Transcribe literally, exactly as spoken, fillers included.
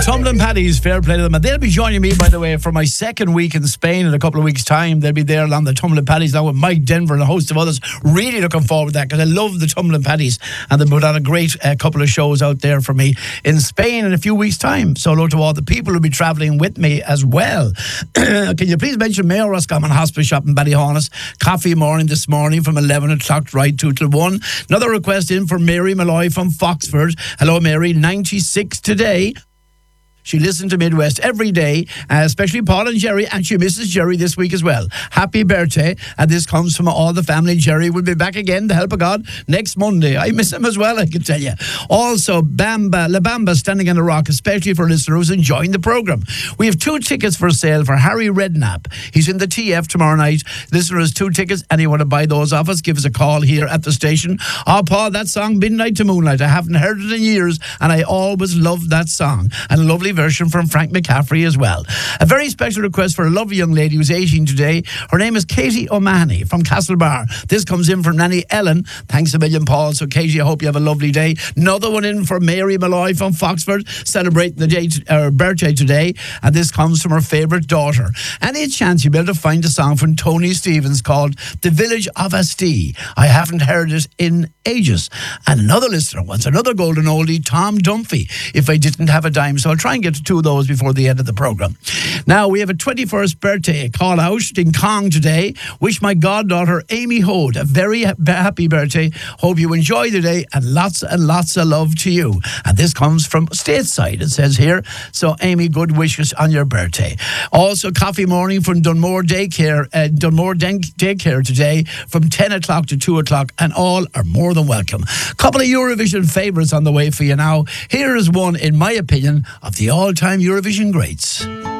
Tumbling Paddies, fair play to them. And they'll be joining me, by the way, for my second week in Spain in a couple of weeks' time. They'll be there along the Tumbling Paddies now with Mike Denver and a host of others. Really looking forward to that because I love the Tumbling Paddies. And they put on a great uh, couple of shows out there for me in Spain in a few weeks' time. So hello to all the people who'll be travelling with me as well. Can you please mention Mayo Roscommon Hospice Shop in Ballyhonus? Coffee morning this morning from eleven o'clock right two till one. Another request in for Mary Malloy from Foxford. Hello, Mary. ninety-six today. She listens to Midwest every day, uh, especially Paul and Jerry, and she misses Jerry this week as well. Happy birthday. And this comes from all the family. Jerry will be back again, the help of God, next Monday. I miss him as well, I can tell you. Also, Bamba, La Bamba Standing on the Rock, especially for listeners enjoying the programme. We have two tickets for sale for Harry Redknapp. He's in the T F tomorrow night. Listeners, two tickets, and you want to buy those off us, give us a call here at the station. Oh, Paul, that song, Midnight to Moonlight, I haven't heard it in years, and I always loved that song. And a lovely version from Frank McCaffrey as well. A very special request for a lovely young lady who's eighteen today. Her name is Katie O'Mahony from Castlebar. This comes in from Nanny Ellen. Thanks a million, Paul. So, Katie, I hope you have a lovely day. Another one in for Mary Malloy from Foxford, celebrating the day to, her birthday today. And this comes from her favourite daughter. Any chance you'll be able to find a song from Tony Stevens called The Village of Asti? I haven't heard it in ages. And another listener wants another golden oldie, Tom Dunphy, If I Didn't Have a Dime. So I'll try and get to two of those before the end of the programme. Now, we have a twenty-first birthday call out in Kong today. Wish my goddaughter Amy Hode a very happy birthday. Hope you enjoy the day and lots and lots of love to you. And this comes from Stateside, it says here. So, Amy, good wishes on your birthday. Also, coffee morning from Dunmore Daycare, uh, Dunmore Daycare today from ten o'clock to two o'clock, and all are more than welcome. Couple of Eurovision favourites on the way for you now. Here is one, in my opinion, of the all-time Eurovision greats.